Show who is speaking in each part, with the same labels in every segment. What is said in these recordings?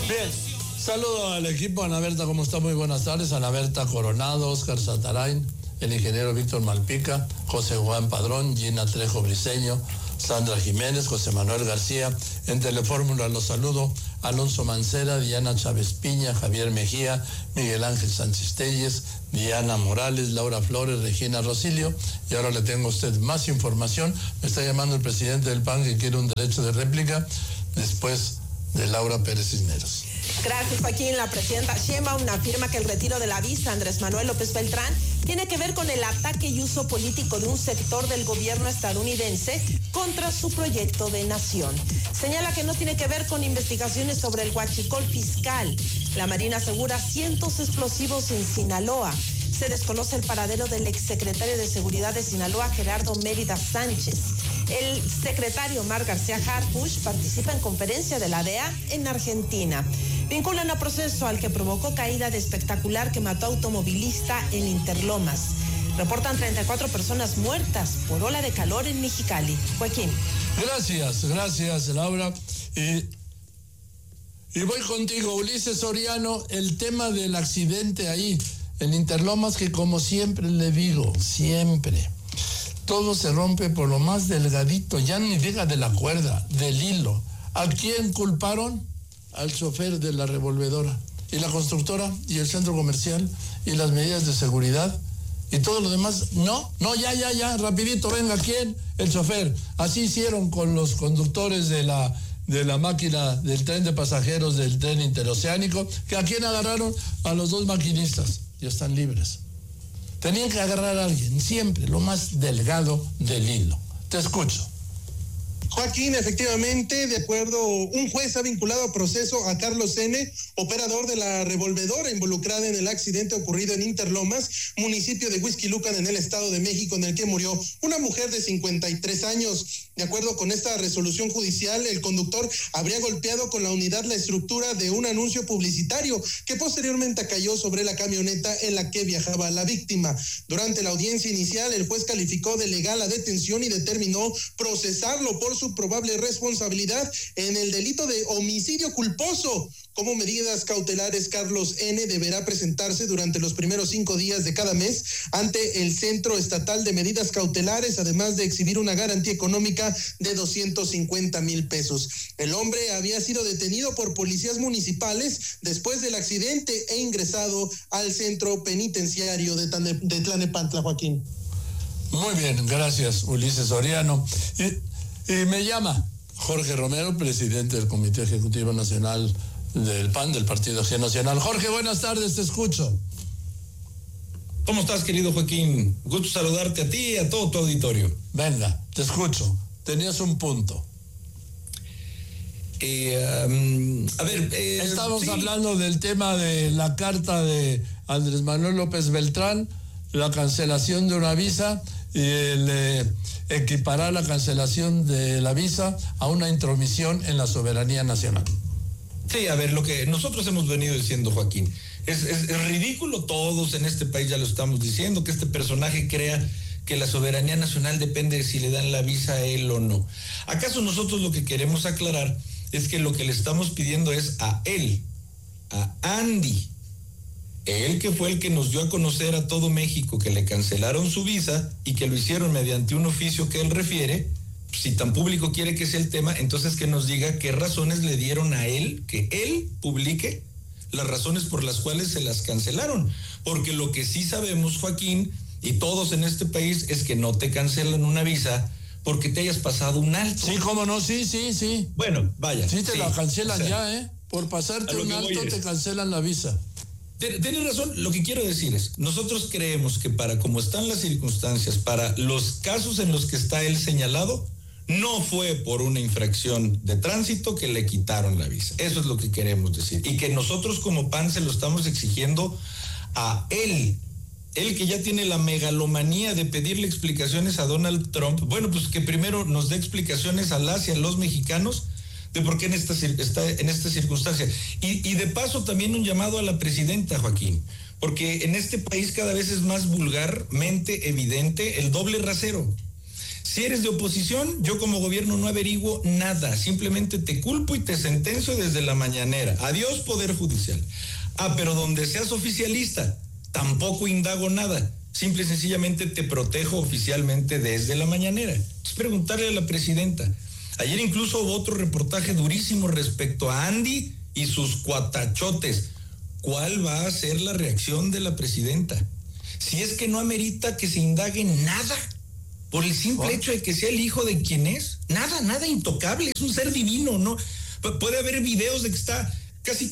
Speaker 1: Bien, saludo al equipo. Ana Berta, ¿cómo está? Muy buenas tardes. Ana Berta Coronado, Oscar Satarain, el ingeniero Víctor Malpica, José Juan Padrón, Gina Trejo Briceño, Sandra Jiménez, José Manuel García. En Telefórmula los saludo Alonso Mancera, Diana Chávez Piña, Javier Mejía, Miguel Ángel Sánchez Telles, Diana Morales, Laura Flores, Regina Rosilio. Y ahora le tengo a usted más información. Me está llamando el presidente del PAN que quiere un derecho de réplica después de Laura Pérez Cisneros.
Speaker 2: Gracias, Joaquín. La presidenta Sheinbaum afirma que el retiro de la visa Andrés Manuel López Beltrán tiene que ver con el ataque y uso político de un sector del gobierno estadounidense contra su proyecto de nación. Señala que no tiene que ver con investigaciones sobre el huachicol fiscal. La Marina asegura cientos de explosivos en Sinaloa. Se desconoce el paradero del exsecretario de Seguridad de Sinaloa, Gerardo Mérida Sánchez. El secretario Omar García Harfuch participa en conferencia de la DEA en Argentina. Vinculan a proceso al que provocó caída de espectacular que mató a automovilista en Interlomas. Reportan 34 personas muertas por ola de calor en Mexicali. Joaquín.
Speaker 1: Gracias, Laura. Y voy contigo, Ulises Soriano, el tema del accidente ahí en Interlomas, que como siempre le digo, siempre, todo se rompe por lo más delgadito, ya ni diga de la cuerda, del hilo. ¿A quién culparon? Al chofer de la revolvedora. Y la constructora, y el centro comercial, y las medidas de seguridad, y todo lo demás. No, ya, rapidito, venga, ¿quién? El chofer. Así hicieron con los conductores de la máquina del tren de pasajeros del tren interoceánico, que ¿a quién agarraron? A los dos maquinistas. Ya están libres. Tenían que agarrar a alguien, siempre lo más delgado del hilo. Te escucho.
Speaker 3: Joaquín, efectivamente, de acuerdo, un juez ha vinculado a proceso a Carlos N., operador de la revolvedora involucrada en el accidente ocurrido en Interlomas, municipio de Huixquilucan, en el Estado de México, en el que murió una mujer de 53 años. De acuerdo con esta resolución judicial, el conductor habría golpeado con la unidad la estructura de un anuncio publicitario que posteriormente cayó sobre la camioneta en la que viajaba la víctima. Durante la audiencia inicial, el juez calificó de legal la detención y determinó procesarlo por su probable responsabilidad en el delito de homicidio culposo. Como medidas cautelares, Carlos N. deberá presentarse durante los primeros 5 días de cada mes ante el Centro Estatal de Medidas Cautelares, además de exhibir una garantía económica de 250,000 pesos. El hombre había sido detenido por policías municipales después del accidente e ingresado al centro penitenciario de Tlalnepantla, Joaquín.
Speaker 1: Muy bien, gracias, Ulises Soriano. Y me llama Jorge Romero, presidente del Comité Ejecutivo Nacional del PAN, del Partido Acción Nacional. Jorge, buenas tardes, te escucho.
Speaker 4: ¿Cómo estás, querido Joaquín? Gusto saludarte a ti y a todo tu auditorio.
Speaker 1: Venga, te escucho. Tenías un punto. Estamos hablando del tema de la carta de Andrés Manuel López Beltrán, la cancelación de una visa y el equiparar la cancelación de la visa a una intromisión en la soberanía nacional.
Speaker 4: Sí, a ver, lo que nosotros hemos venido diciendo, Joaquín, es ridículo, todos en este país ya lo estamos diciendo, que este personaje crea que la soberanía nacional depende de si le dan la visa a él o no. ¿Acaso nosotros lo que queremos aclarar es que lo que le estamos pidiendo es a él, a Andy, él que fue el que nos dio a conocer a todo México que le cancelaron su visa y que lo hicieron mediante un oficio que él refiere? Si tan público quiere que sea el tema, entonces que nos diga qué razones le dieron a él, que él publique las razones por las cuales se las cancelaron. Porque lo que sí sabemos, Joaquín, y todos en este país, es que no te cancelan una visa porque te hayas pasado un alto.
Speaker 1: Sí, cómo no, sí.
Speaker 4: Bueno, vaya.
Speaker 1: Sí, te la cancelan, o sea, ya, Por pasarte un alto te cancelan la visa.
Speaker 4: Tienes razón, lo que quiero decir es, nosotros creemos que para como están las circunstancias, para los casos en los que está él señalado, no fue por una infracción de tránsito que le quitaron la visa. Eso es lo que queremos decir. Y que nosotros como PAN se lo estamos exigiendo a él. Él que ya tiene la megalomanía de pedirle explicaciones a Donald Trump. Bueno, pues que primero nos dé explicaciones a las y a los mexicanos de por qué está en esta circunstancia. Y de paso también un llamado a la presidenta, Joaquín, porque en este país cada vez es más vulgarmente evidente el doble rasero. Si eres de oposición, yo como gobierno no averiguo nada, simplemente te culpo y te sentencio desde la mañanera. Adiós, Poder Judicial. Pero donde seas oficialista, tampoco indago nada. Simple y sencillamente te protejo oficialmente desde la mañanera. Es preguntarle a la presidenta. Ayer incluso hubo otro reportaje durísimo respecto a Andy y sus cuatachotes. ¿Cuál va a ser la reacción de la presidenta? Si es que no amerita que se indague nada, por el simple hecho de que sea el hijo de quien es. Nada intocable, es un ser divino, ¿no? Puede haber videos de que está casi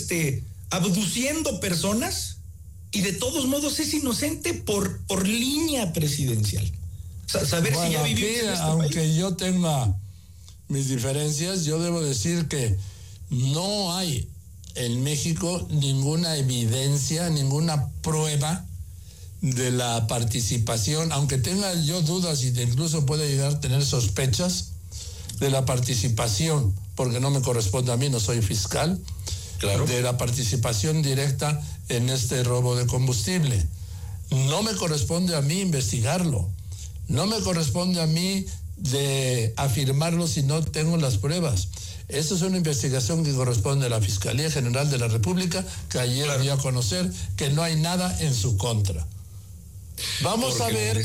Speaker 4: abduciendo personas y de todos modos es inocente por línea presidencial. Saber si ya vivió en este
Speaker 1: aunque
Speaker 4: país.
Speaker 1: yo tenga mis diferencias, yo debo decir que no hay en México ninguna evidencia, ninguna prueba de la participación, aunque tenga yo dudas y incluso puede llegar a tener sospechas de la participación, porque no me corresponde a mí, no soy fiscal,
Speaker 4: claro,
Speaker 1: de la participación directa en este robo de combustible. No me corresponde a mí investigarlo, no me corresponde a mí de afirmarlo si no tengo las pruebas. Esta es una investigación que corresponde a la Fiscalía General de la República, que ayer dio a conocer que no hay nada en su contra. Vamos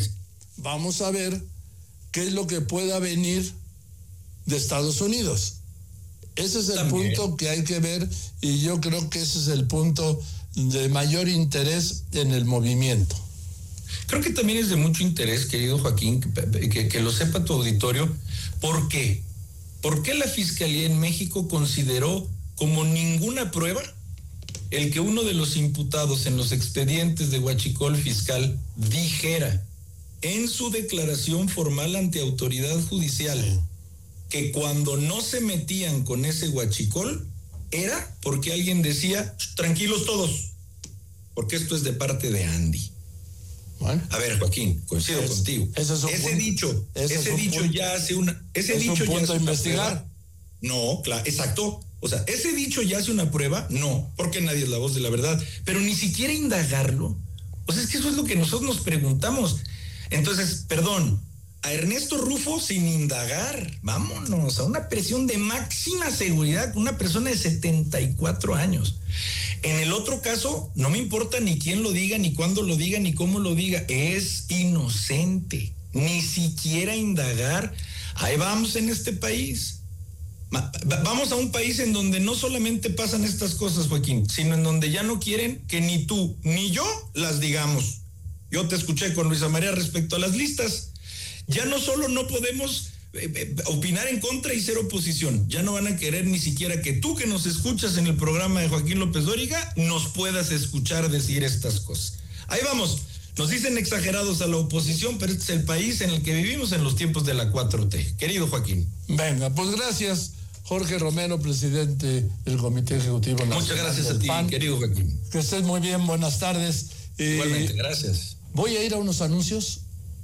Speaker 1: a ver qué es lo que pueda venir de Estados Unidos. Ese es el punto que hay que ver y yo creo que ese es el punto de mayor interés en el movimiento.
Speaker 4: Creo que también es de mucho interés, querido Joaquín, que lo sepa tu auditorio. ¿Por qué? ¿Por qué la Fiscalía en México consideró como ninguna prueba el que uno de los imputados en los expedientes de huachicol fiscal dijera en su declaración formal ante autoridad judicial que cuando no se metían con ese huachicol era porque alguien decía, tranquilos todos, porque esto es de parte de Andy?
Speaker 1: Bueno,
Speaker 4: a ver, Joaquín, coincido contigo. Ese dicho ya hace un punto
Speaker 1: a investigar.
Speaker 4: No, claro, exacto. O sea, ese dicho ya hace una prueba, no, porque nadie es la voz de la verdad, pero ni siquiera indagarlo. O sea, es que eso es lo que nosotros nos preguntamos. Entonces, perdón, a Ernesto Rufo sin indagar, vámonos, a una prisión de máxima seguridad con una persona de 74 años. En el otro caso, no me importa ni quién lo diga, ni cuándo lo diga, ni cómo lo diga, es inocente, ni siquiera indagar. Ahí vamos en este país. Vamos a un país en donde no solamente pasan estas cosas, Joaquín, sino en donde ya no quieren que ni tú ni yo las digamos. Yo te escuché con Luisa María respecto a las listas. Ya no solo no podemos opinar en contra y ser oposición, ya no van a querer ni siquiera que tú que nos escuchas en el programa de Joaquín López Dóriga nos puedas escuchar decir estas cosas. Ahí vamos. Nos dicen exagerados a la oposición, pero este es el país en el que vivimos en los tiempos de la 4T. Querido Joaquín.
Speaker 1: Venga, pues gracias, Jorge Romero, presidente del Comité Ejecutivo Nacional.
Speaker 4: Muchas gracias a ti,
Speaker 1: PAN.
Speaker 4: querido Joaquín.
Speaker 1: Que estés muy bien, buenas tardes.
Speaker 4: Igualmente, gracias.
Speaker 1: Voy a ir a unos anuncios.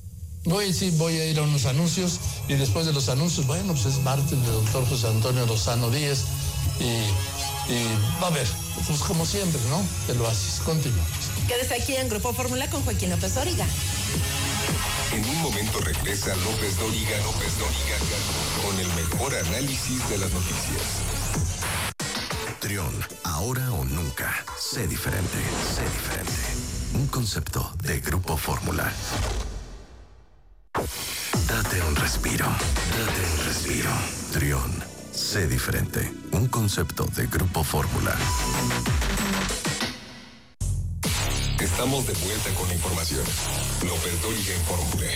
Speaker 1: Voy a ir a unos anuncios y después de los anuncios, bueno, pues es martes del doctor José Antonio Lozano Díez y va a ver, pues como siempre, ¿no? Te lo haces. Continuamos.
Speaker 2: Quédese aquí en Grupo Fórmula con Joaquín López Dóriga.
Speaker 5: En un momento regresa López Dóriga con el mejor análisis de las noticias.
Speaker 6: Trión, ahora o nunca. Sé diferente. Un concepto de Grupo Fórmula. Date un respiro. Trión, sé diferente. Un concepto de Grupo Fórmula.
Speaker 5: Estamos de vuelta con la información. López Dóriga en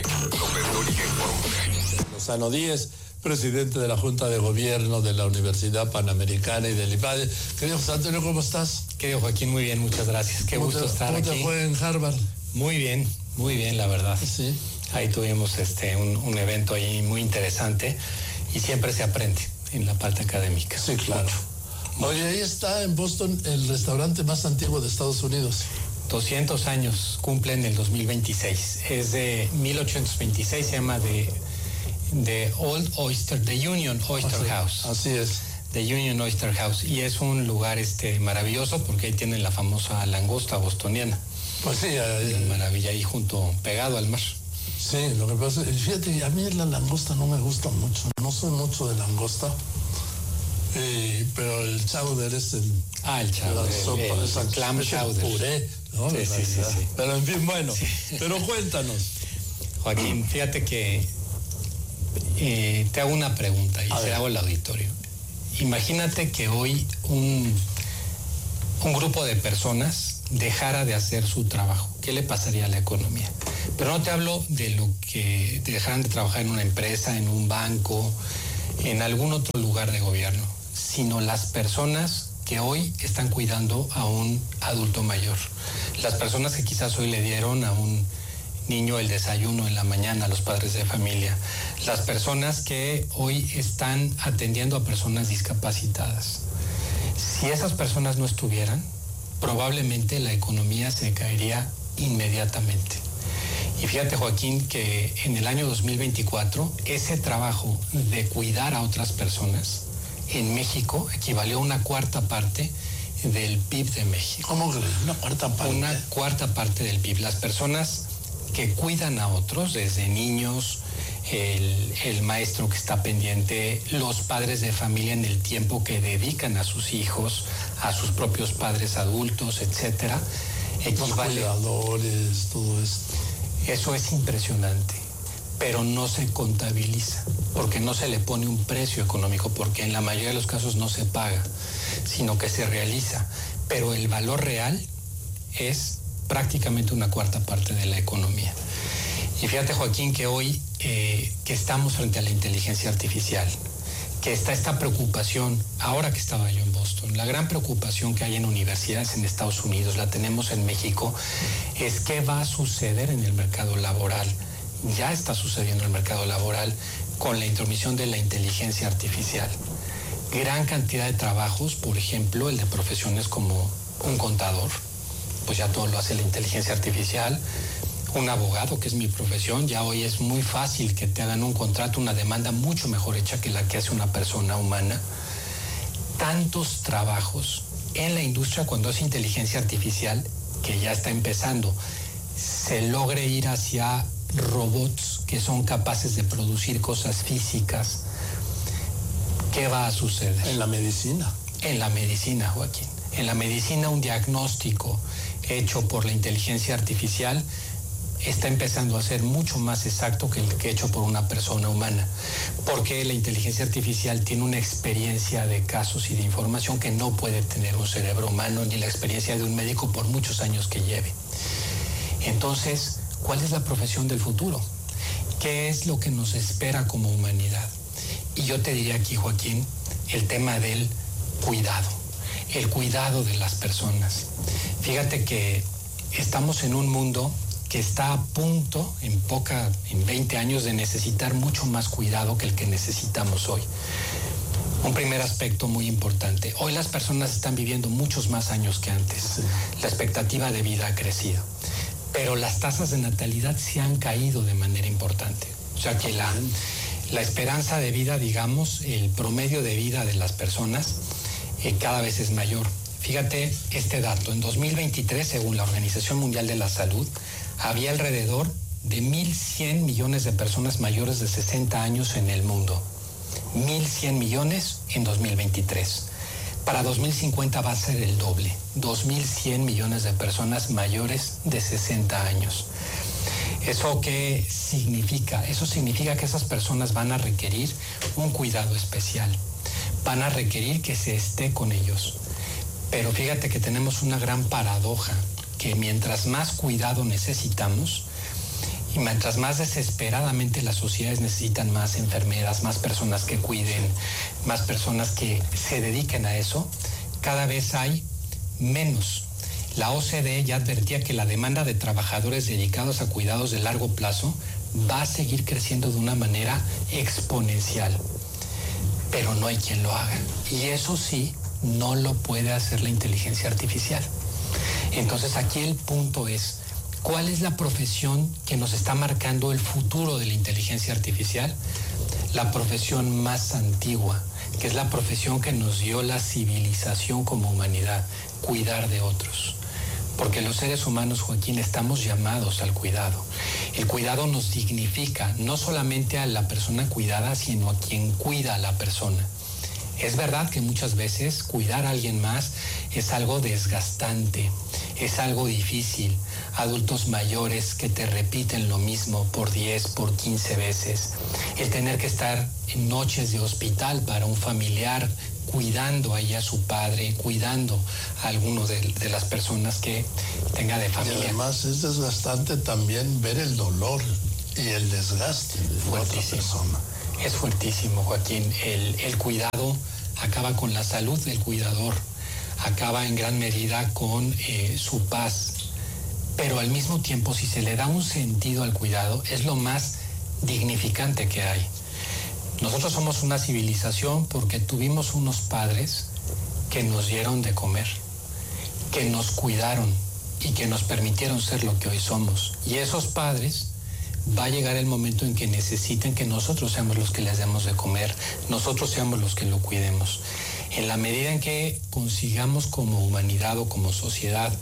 Speaker 5: Fórmula.
Speaker 1: Lozano Díez, presidente de la Junta de Gobierno de la Universidad Panamericana y del IPADE. Querido José Antonio, ¿cómo estás?
Speaker 7: Querido Joaquín, muy bien, muchas gracias. Qué gusto estar aquí.
Speaker 1: ¿Cómo te fue en Harvard?
Speaker 7: Muy bien, la verdad.
Speaker 1: Sí.
Speaker 7: Ahí tuvimos un evento ahí muy interesante y siempre se aprende en la parte académica.
Speaker 1: Sí, claro. Oye, ahí está en Boston el restaurante más antiguo de Estados Unidos.
Speaker 7: 200 años cumple en el 2026. Es de 1826, se llama de Old Oyster, The Union Oyster House.
Speaker 1: Así es.
Speaker 7: The Union Oyster House. Y es un lugar maravilloso porque ahí tienen la famosa langosta bostoniana.
Speaker 1: Pues sí.
Speaker 7: Maravilla, ahí pegado al mar.
Speaker 1: Sí, lo que pasa es, fíjate, a mí la langosta no me gusta mucho, no soy mucho de langosta, pero el chowder es el...
Speaker 7: el chowder, el clam chowder.
Speaker 1: Puré, ¿no?
Speaker 7: Sí.
Speaker 1: Pero en fin, bueno, pero cuéntanos.
Speaker 7: Joaquín, fíjate que te hago una pregunta y se hago al auditorio. Imagínate que hoy un grupo de personas dejara de hacer su trabajo. ¿Qué le pasaría a la economía? Pero no te hablo de lo que dejaran de trabajar en una empresa, en un banco, en algún otro lugar de gobierno, sino las personas que hoy están cuidando a un adulto mayor. Las personas que quizás hoy le dieron a un niño el desayuno en la mañana, a los padres de familia. Las personas que hoy están atendiendo a personas discapacitadas. Si esas personas no estuvieran, probablemente la economía se caería inmediatamente. Y fíjate, Joaquín, que en el año 2024 ese trabajo de cuidar a otras personas en México equivalió a una cuarta parte del PIB de México.
Speaker 1: ¿Cómo crees? ¿Una cuarta parte?
Speaker 7: Una cuarta parte del PIB. Las personas que cuidan a otros, desde niños, el maestro que está pendiente, los padres de familia en el tiempo que dedican a sus hijos, a sus propios padres adultos, etcétera, equivale.
Speaker 1: Los cuidadores, todo esto.
Speaker 7: Eso es impresionante, pero no se contabiliza, porque no se le pone un precio económico, porque en la mayoría de los casos no se paga, sino que se realiza. Pero el valor real es prácticamente una cuarta parte de la economía. Y fíjate, Joaquín, que hoy que estamos frente a la inteligencia artificial, que está esta preocupación, ahora que estaba yo en Boston, la gran preocupación que hay en universidades en Estados Unidos, la tenemos en México, es qué va a suceder en el mercado laboral. Ya está sucediendo en el mercado laboral con la intromisión de la inteligencia artificial. Gran cantidad de trabajos, por ejemplo, el de profesiones como un contador, pues ya todo lo hace la inteligencia artificial. Un abogado, que es mi profesión, ya hoy es muy fácil que te hagan un contrato, una demanda mucho mejor hecha que la que hace una persona humana. Tantos trabajos en la industria, cuando es inteligencia artificial, que ya está empezando, se logre ir hacia robots que son capaces de producir cosas físicas. ¿Qué va a suceder?
Speaker 1: En la medicina.
Speaker 7: En la medicina, Joaquín. En la medicina, un diagnóstico hecho por la inteligencia artificial está empezando a ser mucho más exacto que el que hecho por una persona humana, porque la inteligencia artificial tiene una experiencia de casos y de información que no puede tener un cerebro humano, ni la experiencia de un médico por muchos años que lleve. Entonces, ¿cuál es la profesión del futuro? ¿Qué es lo que nos espera como humanidad? Y yo te diría aquí, Joaquín, el tema del cuidado, el cuidado de las personas. Fíjate que estamos en un mundo que está a punto, en 20 años, de necesitar mucho más cuidado que el que necesitamos hoy. Un primer aspecto muy importante. Hoy las personas están viviendo muchos más años que antes. Sí. La expectativa de vida ha crecido. Pero las tasas de natalidad se han caído de manera importante. O sea que la esperanza de vida, digamos, el promedio de vida de las personas cada vez es mayor. Fíjate este dato. En 2023, según la Organización Mundial de la Salud, había alrededor de 1.100 millones de personas mayores de 60 años en el mundo. 1.100 millones en 2023. Para 2050 va a ser el doble. 2.100 millones de personas mayores de 60 años. ¿Eso qué significa? Eso significa que esas personas van a requerir un cuidado especial. Van a requerir que se esté con ellos. Pero fíjate que tenemos una gran paradoja, que mientras más cuidado necesitamos y mientras más desesperadamente las sociedades necesitan más enfermeras, más personas que cuiden, más personas que se dediquen a eso, cada vez hay menos. La OCDE ya advertía que la demanda de trabajadores dedicados a cuidados de largo plazo va a seguir creciendo de una manera exponencial, pero no hay quien lo haga. Y eso sí, no lo puede hacer la inteligencia artificial. Entonces aquí el punto es, ¿cuál es la profesión que nos está marcando el futuro de la inteligencia artificial? La profesión más antigua, que es la profesión que nos dio la civilización como humanidad, cuidar de otros. Porque los seres humanos, Joaquín, estamos llamados al cuidado. El cuidado nos dignifica, no solamente a la persona cuidada, sino a quien cuida a la persona. Es verdad que muchas veces cuidar a alguien más es algo desgastante, es algo difícil. Adultos mayores que te repiten lo mismo por 10, por 15 veces. El tener que estar en noches de hospital para un familiar, cuidando ahí a su padre, cuidando a alguno de las personas que tenga de familia.
Speaker 1: Y además es desgastante también ver el dolor y el desgaste de la otra persona.
Speaker 7: Es fuertísimo, Joaquín. El cuidado acaba con la salud del cuidador, acaba en gran medida con su paz, pero al mismo tiempo, si se le da un sentido al cuidado, es lo más dignificante que hay. Nosotros somos una civilización porque tuvimos unos padres que nos dieron de comer, que nos cuidaron y que nos permitieron ser lo que hoy somos. Y esos padres, va a llegar el momento en que necesiten que nosotros seamos los que les demos de comer, nosotros seamos los que lo cuidemos. En la medida en que consigamos como humanidad o como sociedad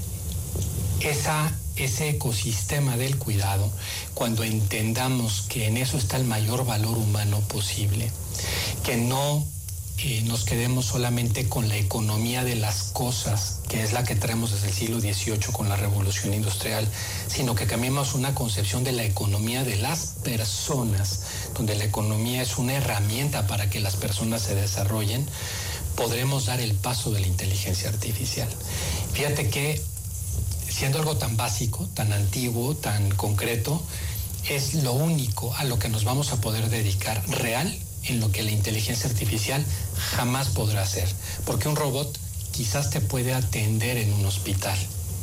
Speaker 7: ese ecosistema del cuidado, cuando entendamos que en eso está el mayor valor humano posible, que no nos quedemos solamente con la economía de las cosas, que es la que traemos desde el siglo XVIII con la Revolución Industrial, sino que cambiemos una concepción de la economía de las personas, donde la economía es una herramienta para que las personas se desarrollen, podremos dar el paso de la inteligencia artificial. Fíjate que, siendo algo tan básico, tan antiguo, tan concreto, es lo único a lo que nos vamos a poder dedicar real, en lo que la inteligencia artificial jamás podrá hacer. Porque un robot quizás te puede atender en un hospital,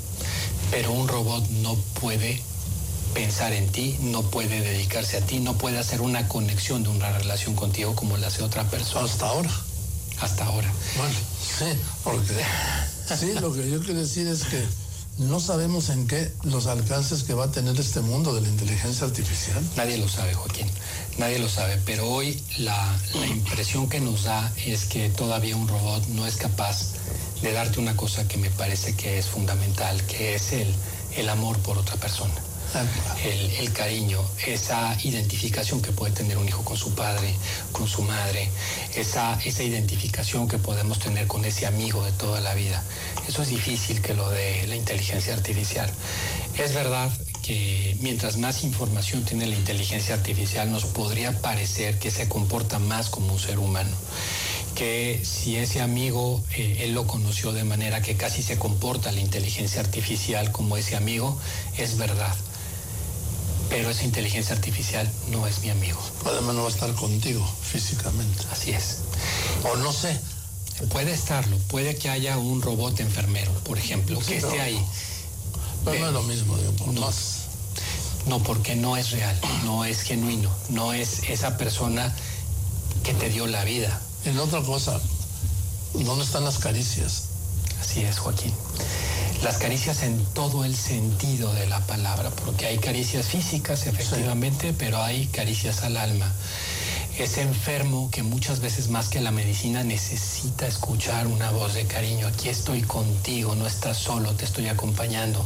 Speaker 7: pero un robot no puede pensar en ti, no puede dedicarse a ti, no puede hacer una conexión de una relación contigo como la hace otra persona.
Speaker 1: Hasta ahora.
Speaker 7: Hasta ahora.
Speaker 1: Bueno, sí, porque sí, lo que yo quiero decir es que no sabemos en qué los alcances que va a tener este mundo de la inteligencia artificial.
Speaker 7: Nadie lo sabe, Joaquín, nadie lo sabe, pero hoy la impresión que nos da es que todavía un robot no es capaz de darte una cosa que me parece que es fundamental, que es el amor por otra persona. El cariño, esa identificación que puede tener un hijo con su padre, con su madre, esa identificación que podemos tener con ese amigo de toda la vida. Eso es difícil que lo de la inteligencia artificial. Es verdad que mientras más información tiene la inteligencia artificial, nos podría parecer que se comporta más como un ser humano. Que si ese amigo, él lo conoció de manera que casi se comporta la inteligencia artificial como ese amigo, es verdad. Pero esa inteligencia artificial no es mi amigo.
Speaker 1: Además no va a estar contigo físicamente.
Speaker 7: Así es.
Speaker 1: O no sé.
Speaker 7: Puede estarlo. Puede que haya un robot enfermero, por ejemplo, sí, que esté ahí.
Speaker 1: Pero no es lo mismo, digo, por
Speaker 7: no,
Speaker 1: más.
Speaker 7: No, porque no es real, no es genuino, no es esa persona que te dio la vida.
Speaker 1: Y la otra cosa, ¿dónde están las caricias?
Speaker 7: Así es, Joaquín. Las caricias en todo el sentido de la palabra, porque hay caricias físicas, efectivamente, sí, pero hay caricias al alma. Ese enfermo que muchas veces más que la medicina necesita escuchar una voz de cariño. Aquí estoy contigo, no estás solo, te estoy acompañando.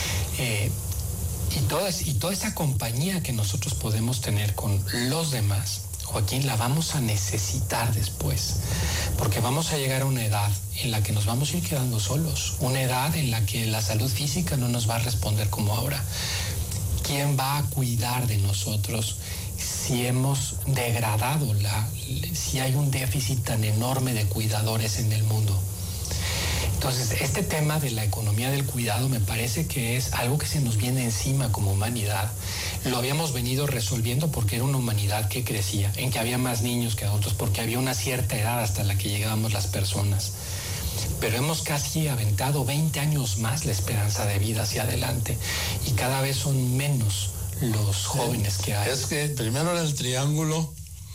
Speaker 7: Y toda esa compañía que nosotros podemos tener con los demás, Joaquín, la vamos a necesitar después, porque vamos a llegar a una edad en la que nos vamos a ir quedando solos, una edad en la que la salud física no nos va a responder como ahora. ¿Quién va a cuidar de nosotros si hemos degradado, si hay un déficit tan enorme de cuidadores en el mundo? Entonces, este tema de la economía del cuidado me parece que es algo que se nos viene encima como humanidad. Lo habíamos venido resolviendo porque era una humanidad que crecía, en que había más niños que adultos, porque había una cierta edad hasta la que llegábamos las personas. Pero hemos casi aventado 20 años más la esperanza de vida hacia adelante y cada vez son menos los jóvenes que hay.
Speaker 1: Es que primero era el triángulo,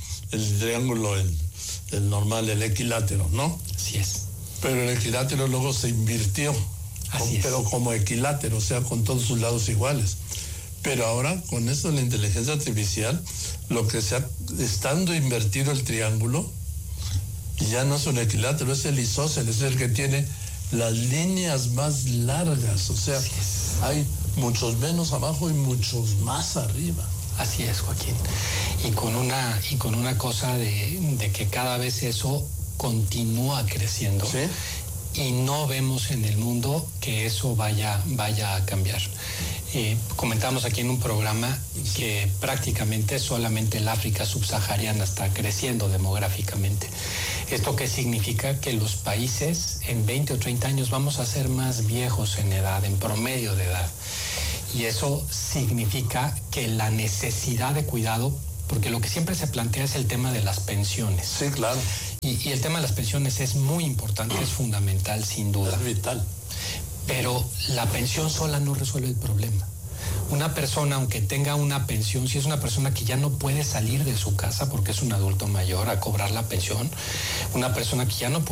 Speaker 1: el normal, el equilátero, ¿no?
Speaker 7: Así es.
Speaker 1: Pero el equilátero luego se invirtió, pero como equilátero, o sea, con todos sus lados iguales. Pero ahora, con esto de la inteligencia artificial, lo que estando invertido el triángulo, ya no es un equilátero, es el isósceles, es el que tiene las líneas más largas, o sea, hay muchos menos abajo y muchos más arriba.
Speaker 7: Así es, Joaquín. Y con una cosa de que cada vez eso continúa creciendo.
Speaker 1: ¿Sí?
Speaker 7: Y no vemos en el mundo que eso vaya a cambiar. Comentamos aquí en un programa que prácticamente solamente el África subsahariana está creciendo demográficamente. ¿Esto qué significa? Que los países en 20 o 30 años vamos a ser más viejos en edad, en promedio de edad. Y eso significa que la necesidad de cuidado, porque lo que siempre se plantea es el tema de las pensiones.
Speaker 1: Sí, claro.
Speaker 7: Y el tema de las pensiones es muy importante, es fundamental, sin duda.
Speaker 1: Es vital.
Speaker 7: Pero la pensión sola no resuelve el problema. Una persona, aunque tenga una pensión, si es una persona que ya no puede salir de su casa porque es un adulto mayor a cobrar la pensión, una persona que ya no puede